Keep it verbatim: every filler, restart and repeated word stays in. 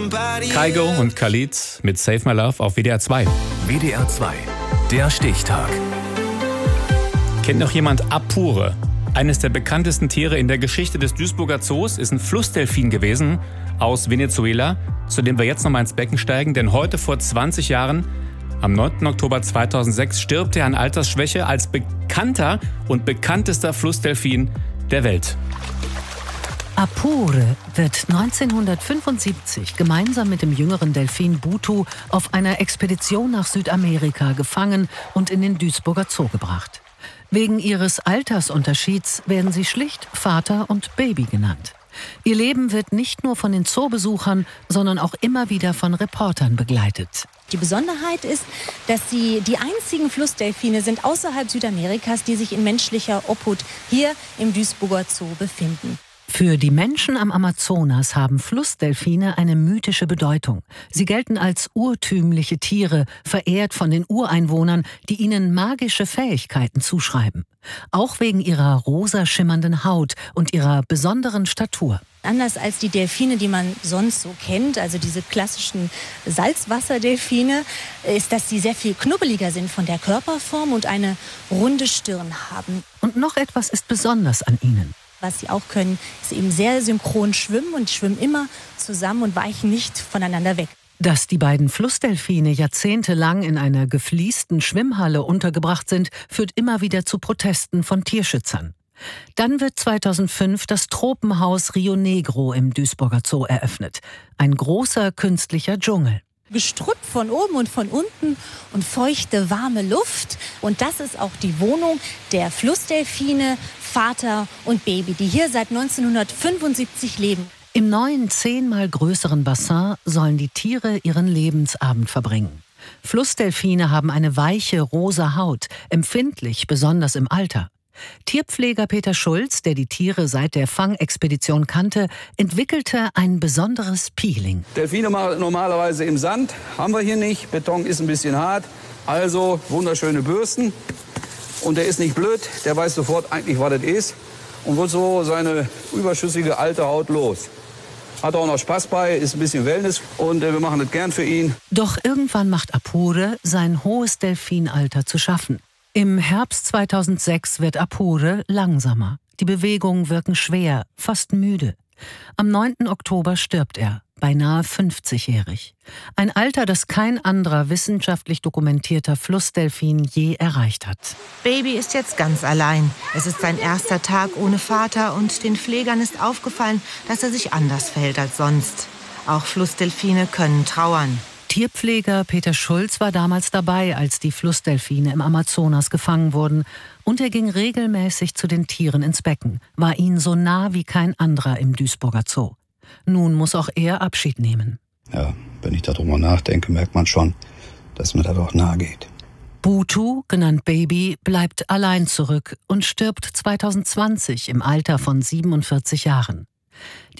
Kygo und Khalid mit Save My Love auf W D R zwei. W D R zwei, der Stichtag. Kennt noch jemand Apure? Eines der bekanntesten Tiere in der Geschichte des Duisburger Zoos ist ein Flussdelfin gewesen aus Venezuela, zu dem wir jetzt noch mal ins Becken steigen. Denn heute vor zwanzig Jahren, am neunten Oktober zweitausendsechs, stirbt er an Altersschwäche als bekannter und bekanntester Flussdelfin der Welt. Apure wird neunzehnhundertfünfundsiebzig gemeinsam mit dem jüngeren Delfin Butu auf einer Expedition nach Südamerika gefangen und in den Duisburger Zoo gebracht. Wegen ihres Altersunterschieds werden sie schlicht Vater und Baby genannt. Ihr Leben wird nicht nur von den Zoobesuchern, sondern auch immer wieder von Reportern begleitet. Die Besonderheit ist, dass sie die einzigen Flussdelfine sind außerhalb Südamerikas, die sich in menschlicher Obhut hier im Duisburger Zoo befinden. Für die Menschen am Amazonas haben Flussdelfine eine mythische Bedeutung. Sie gelten als urtümliche Tiere, verehrt von den Ureinwohnern, die ihnen magische Fähigkeiten zuschreiben. Auch wegen ihrer rosa schimmernden Haut und ihrer besonderen Statur. Anders als die Delfine, die man sonst so kennt, also diese klassischen Salzwasserdelfine, ist, dass sie sehr viel knubbeliger sind von der Körperform und eine runde Stirn haben. Und noch etwas ist besonders an ihnen. Was sie auch können, ist eben sehr synchron schwimmen und schwimmen immer zusammen und weichen nicht voneinander weg. Dass die beiden Flussdelfine jahrzehntelang in einer gefliesten Schwimmhalle untergebracht sind, führt immer wieder zu Protesten von Tierschützern. Dann wird zweitausendfünf das Tropenhaus Rio Negro im Duisburger Zoo eröffnet. Ein großer künstlicher Dschungel. Gestrüpp von oben und von unten und feuchte, warme Luft. Und das ist auch die Wohnung der Flussdelfine, Vater und Baby, die hier seit neunzehnhundertfünfundsiebzig leben. Im neuen zehnmal größeren Bassin sollen die Tiere ihren Lebensabend verbringen. Flussdelfine haben eine weiche, rosa Haut, empfindlich, besonders im Alter. Tierpfleger Peter Schulz, der die Tiere seit der Fangexpedition kannte, entwickelte ein besonderes Peeling. Delfine machen normalerweise im Sand, haben wir hier nicht. Beton ist ein bisschen hart, also wunderschöne Bürsten. Und der ist nicht blöd, der weiß sofort eigentlich, was das ist und wird so seine überschüssige alte Haut los. Hat auch noch Spaß bei, ist ein bisschen Wellness und äh, wir machen das gern für ihn. Doch irgendwann macht Apure sein hohes Delfinalter zu schaffen. Im Herbst zweitausendsechs wird Apure langsamer. Die Bewegungen wirken schwer, fast müde. Am neunten Oktober stirbt er, beinahe fünfzigjährig. Ein Alter, das kein anderer wissenschaftlich dokumentierter Flussdelfin je erreicht hat. Baby ist jetzt ganz allein. Es ist sein erster Tag ohne Vater und den Pflegern ist aufgefallen, dass er sich anders verhält als sonst. Auch Flussdelfine können trauern. Tierpfleger Peter Schulz war damals dabei, als die Flussdelfine im Amazonas gefangen wurden. Und er ging regelmäßig zu den Tieren ins Becken, war ihnen so nah wie kein anderer im Duisburger Zoo. Nun muss auch er Abschied nehmen. Ja, wenn ich darüber nachdenke, merkt man schon, dass mir das auch nahe geht. Butu, genannt Baby, bleibt allein zurück und stirbt zweitausendzwanzig im Alter von siebenundvierzig Jahren.